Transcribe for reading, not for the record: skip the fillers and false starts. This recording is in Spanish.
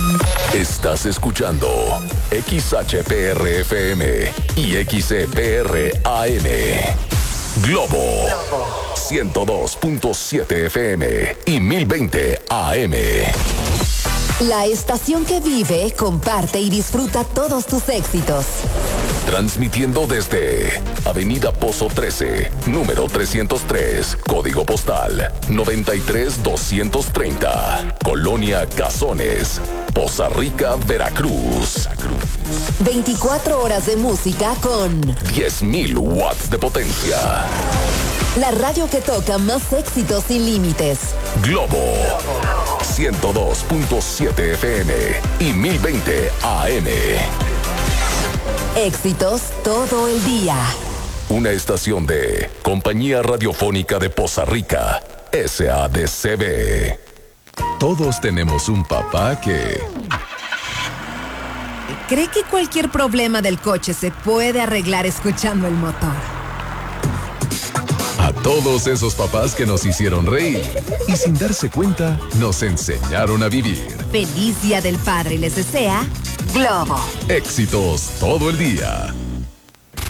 Estás escuchando XHPR-FM y XEPR-AM. Globo 102.7 FM y 1020 AM. La estación que vive, comparte y disfruta todos tus éxitos. Transmitiendo desde Avenida Pozo 13, número 303, código postal 93230, Colonia Cazones, Poza Rica, Veracruz. 24 horas de música con 10.000 watts de potencia. La radio que toca más éxitos sin límites. Globo 102.7 FM y 1020 AM. Éxitos todo el día. Una estación de Compañía Radiofónica de Poza Rica, SADCB. Todos tenemos un papá que ¿cree que cualquier problema del coche se puede arreglar escuchando el motor? A todos esos papás que nos hicieron reír y sin darse cuenta nos enseñaron a vivir. Feliz Día del Padre les desea Globo. Éxitos todo el día.